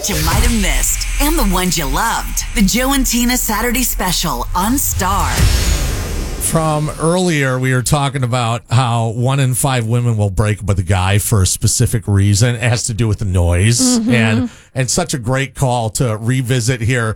that you might have missed and the ones you loved. The Joe and Tina Saturday Special on Star. From earlier, we were talking about how 1 in 5 women will break up with a guy for a specific reason. It has to do with the noise. And such a great call to revisit here